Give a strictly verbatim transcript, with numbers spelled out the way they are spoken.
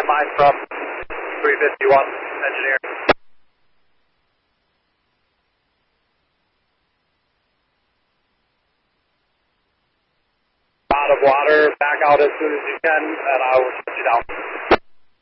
landmine from three fifty-one, engineer. Out of water, back out as soon as you can, and I will shut you down.